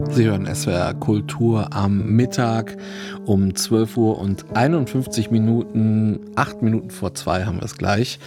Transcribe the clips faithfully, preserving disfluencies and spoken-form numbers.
Sie hören S W R Kultur am Mittag um zwölf Uhr und einundfünfzig Minuten, acht Minuten vor zwei haben wir es gleich.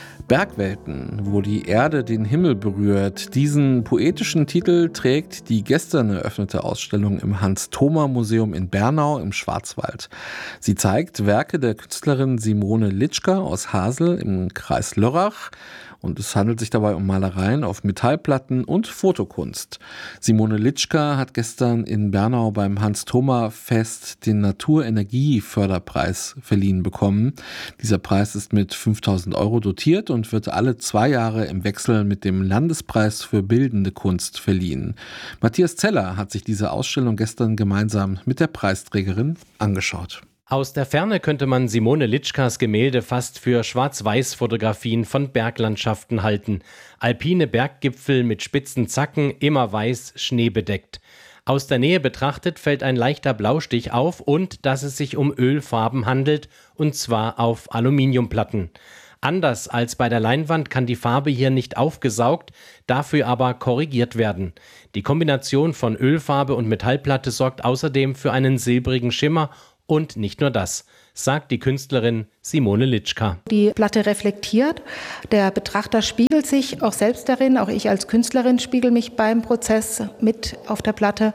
Bergwelten, wo die Erde den Himmel berührt. Diesen poetischen Titel trägt die gestern eröffnete Ausstellung im Hans-Thoma-Museum in Bernau im Schwarzwald. Sie zeigt Werke der Künstlerin Simone Litschka aus Hasel im Kreis Lörrach. Und es handelt sich dabei um Malereien auf Metallplatten und Fotokunst. Simone Litschka hat gestern in Bernau beim Hans-Thoma-Fest den Naturenergie-Förderpreis verliehen bekommen. Dieser Preis ist mit fünftausend Euro dotiert und wird alle zwei Jahre im Wechsel mit dem Landespreis für bildende Kunst verliehen. Matthias Zeller hat sich diese Ausstellung gestern gemeinsam mit der Preisträgerin angeschaut. Aus der Ferne könnte man Simone Litschkas Gemälde fast für Schwarz-Weiß-Fotografien von Berglandschaften halten. Alpine Berggipfel mit spitzen Zacken, immer weiß, schneebedeckt. Aus der Nähe betrachtet fällt ein leichter Blaustich auf und dass es sich um Ölfarben handelt, und zwar auf Aluminiumplatten. Anders als bei der Leinwand kann die Farbe hier nicht aufgesaugt, dafür aber korrigiert werden. Die Kombination von Ölfarbe und Metallplatte sorgt außerdem für einen silbrigen Schimmer. Und nicht nur das, sagt die Künstlerin Simone Litschka. Die Platte reflektiert, der Betrachter spiegelt sich auch selbst darin, auch ich als Künstlerin spiegel mich beim Prozess mit auf der Platte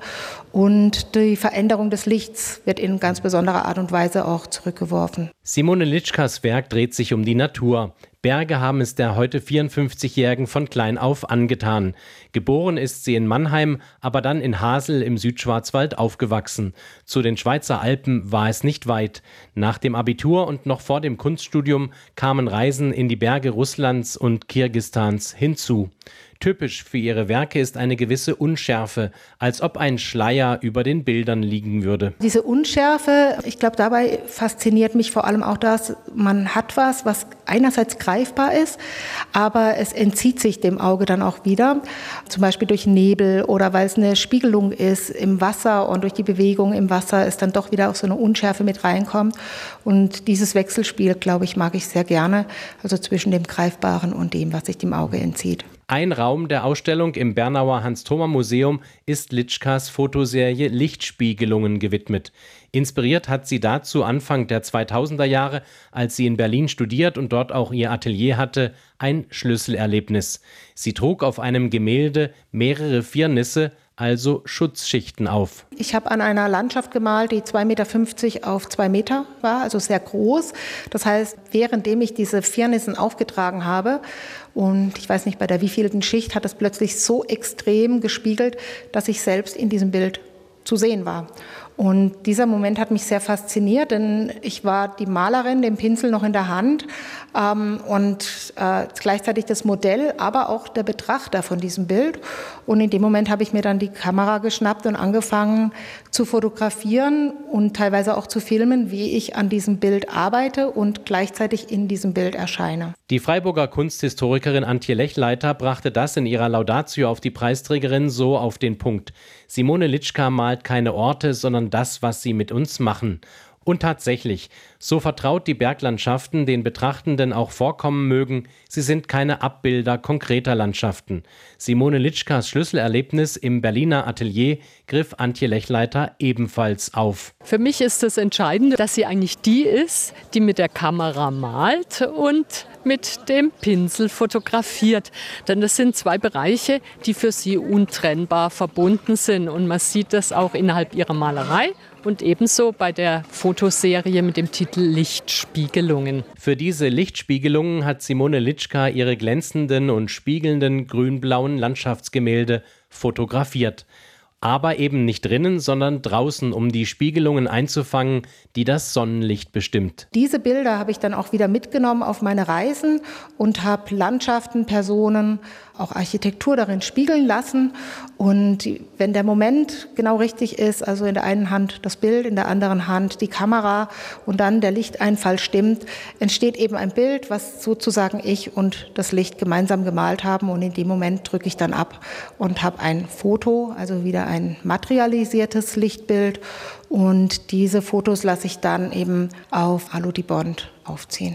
und die Veränderung des Lichts wird in ganz besonderer Art und Weise auch zurückgeworfen. Simone Litschkas Werk dreht sich um die Natur. Berge haben es der heute vierundfünfzigjährigen von klein auf angetan. Geboren ist sie in Mannheim, aber dann in Hasel im Südschwarzwald aufgewachsen. Zu den Schweizer Alpen war es nicht weit. Nach dem Abitur und noch vor dem Kunststudium kamen Reisen in die Berge Russlands und Kirgisistans hinzu. Typisch für ihre Werke ist eine gewisse Unschärfe, als ob ein Schleier über den Bildern liegen würde. Diese Unschärfe, ich glaube, dabei fasziniert mich vor allem auch das, man hat was, was einerseits greifbar ist, aber es entzieht sich dem Auge dann auch wieder, zum Beispiel durch Nebel oder weil es eine Spiegelung ist im Wasser und durch die Bewegung im Wasser ist dann doch wieder auch so eine Unschärfe mit reinkommt. Und dieses Wechselspiel, glaube ich, mag ich sehr gerne, also zwischen dem Greifbaren und dem, was sich dem Auge entzieht. Ein Raum der Ausstellung im Bernauer Hans-Thoma-Museum ist Litschkas Fotoserie Lichtspiegelungen gewidmet. Inspiriert hat sie dazu Anfang der zweitausender Jahre, als sie in Berlin studiert und dort auch ihr Atelier hatte, ein Schlüsselerlebnis. Sie trug auf einem Gemälde mehrere Firnisse, also Schutzschichten auf. Ich habe an einer Landschaft gemalt, die zwei Meter fünfzig auf zwei Meter war, also sehr groß. Das heißt, währenddem ich diese Firnissen aufgetragen habe, und ich weiß nicht, bei der wievielten Schicht hat es plötzlich so extrem gespiegelt, dass ich selbst in diesem Bild zu sehen war. Und dieser Moment hat mich sehr fasziniert, denn ich war die Malerin, den Pinsel noch in der Hand ähm, und äh, gleichzeitig das Modell, aber auch der Betrachter von diesem Bild. Und in dem Moment habe ich mir dann die Kamera geschnappt und angefangen zu fotografieren und teilweise auch zu filmen, wie ich an diesem Bild arbeite und gleichzeitig in diesem Bild erscheine. Die Freiburger Kunsthistorikerin Antje Lechleiter brachte das in ihrer Laudatio auf die Preisträgerin so auf den Punkt. Simone Litschka malt keine Orte, sondern das, was sie mit uns machen. Und tatsächlich, so vertraut die Berglandschaften den Betrachtenden auch vorkommen mögen, sie sind keine Abbilder konkreter Landschaften. Simone Litschkas Schlüsselerlebnis im Berliner Atelier griff Antje Lechleiter ebenfalls auf. Für mich ist das Entscheidende, dass sie eigentlich die ist, die mit der Kamera malt und mit dem Pinsel fotografiert. Denn das sind zwei Bereiche, die für sie untrennbar verbunden sind. Und man sieht das auch innerhalb ihrer Malerei und ebenso bei der Fotoserie mit dem Titel Lichtspiegelungen. Für diese Lichtspiegelungen hat Simone Litschka ihre glänzenden und spiegelnden grün-blauen Landschaftsgemälde fotografiert. Aber eben nicht drinnen, sondern draußen, um die Spiegelungen einzufangen, die das Sonnenlicht bestimmt. Diese Bilder habe ich dann auch wieder mitgenommen auf meine Reisen und habe Landschaften, Personen, auch Architektur darin spiegeln lassen. Und wenn der Moment genau richtig ist, also in der einen Hand das Bild, in der anderen Hand die Kamera und dann der Lichteinfall stimmt, entsteht eben ein Bild, was sozusagen ich und das Licht gemeinsam gemalt haben. Und in dem Moment drücke ich dann ab und habe ein Foto, also wieder ein materialisiertes Lichtbild. Und diese Fotos lasse ich dann eben auf Alu-Dibond aufziehen.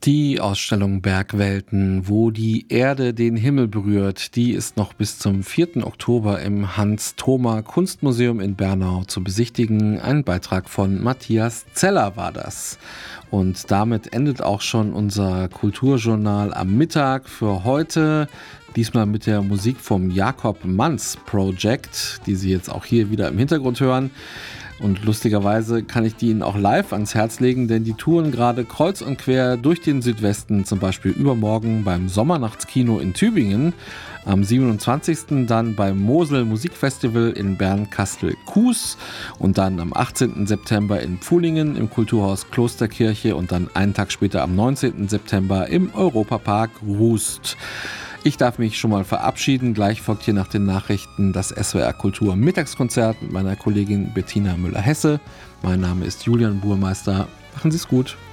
Die Ausstellung Bergwelten, wo die Erde den Himmel berührt, die ist noch bis zum vierten Oktober im Hans-Thoma-Kunstmuseum in Bernau zu besichtigen. Ein Beitrag von Matthias Zeller war das. Und damit endet auch schon unser Kulturjournal am Mittag für heute. Diesmal mit der Musik vom Jakob Manz Project, die Sie jetzt auch hier wieder im Hintergrund hören. Und lustigerweise kann ich die Ihnen auch live ans Herz legen, denn die touren gerade kreuz und quer durch den Südwesten, zum Beispiel übermorgen beim Sommernachtskino in Tübingen, am siebenundzwanzigsten dann beim Mosel Musikfestival in Bernkastel-Kues und dann am achtzehnten September in Pfullingen im Kulturhaus Klosterkirche und dann einen Tag später am neunzehnten September im Europapark Rust. Ich darf mich schon mal verabschieden. Gleich folgt hier nach den Nachrichten das S W R Kultur Mittagskonzert mit meiner Kollegin Bettina Müller-Hesse. Mein Name ist Julian Burmeister. Machen Sie es gut.